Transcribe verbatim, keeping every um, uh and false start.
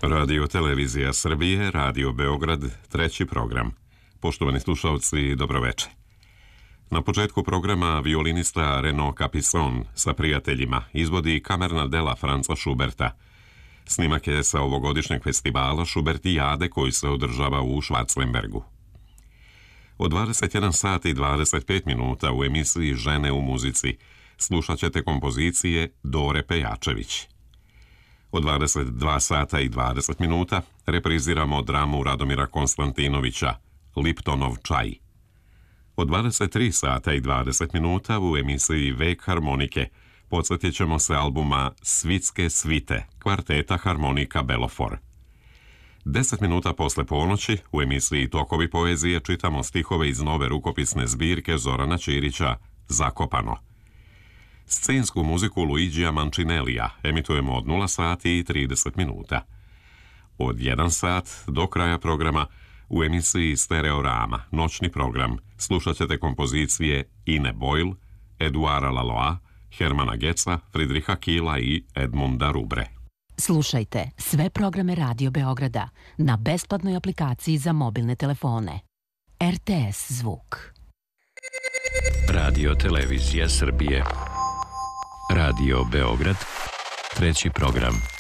Radio Televizija Srbije, Radio Beograd, treći program. Poštovani slušalci, dobroveče. Na početku programa violinista Renaud Capisson sa prijateljima izvodi kamerna dela Franza Schuberta. Snimak je sa ovogodišnjeg festivala Schubertijade koji se održava u Schwarzenbergu. Od dvadeset jedan sati i dvadeset pet minuta u emisiji Žene u muzici slušat ćete kompozicije Dore Pejačević. Od dvadeset dva sata i dvadeset minuta repriziramo dramu Radomira Konstantinovića Liptonov čaj. Od dvadeset tri sata i dvadeset minuta u emisiji Vek harmonike podsjetit ćemo se albuma Svitske svite kvarteta harmonika Belofor. Deset minuta posle ponoći u emisiji Tokovi poezije čitamo stihove iz nove rukopisne zbirke Zorana Ćirića Zakopano. Scensku muziku Luigija Mancinellija emitujemo od nula sati i trideset minuta. Od jedan sat do kraja programa u emisiji Stereorama, noćni program, slušat ćete kompozicije Ine Boyle, Eduara Laloa, Hermana Geca, Friedricha Kila i Edmunda Rubre. Slušajte sve programe Radio Beograda na besplatnoj aplikaciji za mobilne telefone. R T S zvuk. Radio Televizija Srbije. Radio Beograd, treći program.